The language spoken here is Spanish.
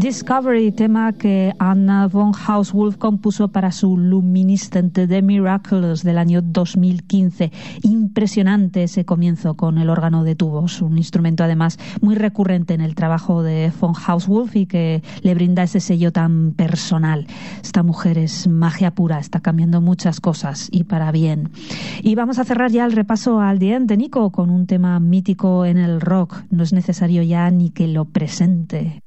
Discovery, tema que Anna von Hauswolf compuso para su Luminiscent The Miraculous del año 2015. Impresionante ese comienzo con el órgano de tubos, un instrumento además muy recurrente en el trabajo de von Hauswolf y que le brinda ese sello tan personal. Esta mujer es magia pura, está cambiando muchas cosas y para bien. Y vamos a cerrar ya el repaso al The End de Nico con un tema mítico en el rock. No es necesario ya ni que lo presente.